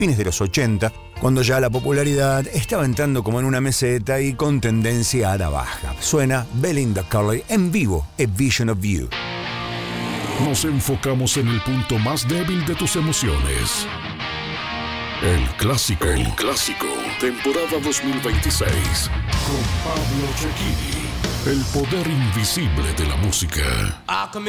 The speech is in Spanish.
fines de los 80, cuando ya la popularidad estaba entrando como en una meseta y con tendencia a la baja. Suena Belinda Carlisle en vivo, A Vision of You. Nos enfocamos en el punto más débil de tus emociones. El clásico, temporada 2026, con Pablo Cecchini, el poder invisible de la música.